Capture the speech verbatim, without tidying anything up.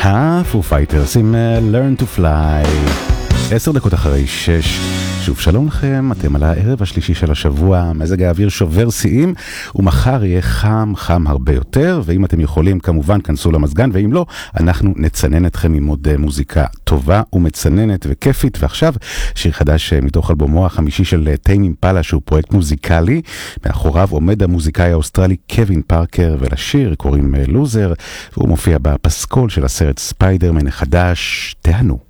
הפו פייטרס עם Learn to Fly. עשר דקות אחרי שש. שוב שלום לכם, אתם על הערב השלישי של השבוע, מזג האוויר שובר שיאים, ומחר יהיה חם, חם הרבה יותר, ואם אתם יכולים כמובן כנסו למזגן, ואם לא, אנחנו נצנן אתכם עם עוד מוזיקה טובה ומצננת וכיפית, ועכשיו שיר חדש מתוך אלבומו החמישי של טיים אימפלה, שהוא פרויקט מוזיקלי, מאחוריו עומד המוזיקאי האוסטרלי קווין פארקר, ולשיר קוראים לוזר, והוא מופיע בפסקול של הסרט ספיידרמן החדש. תהנו.